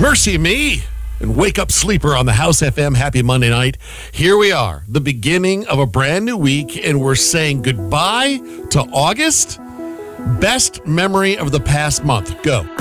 Mercy me. And wake up, sleeper, on the House FM. Happy Monday night. Here we are, the beginning of a brand new week, and we're saying goodbye to August. Best memory of the past month. Go.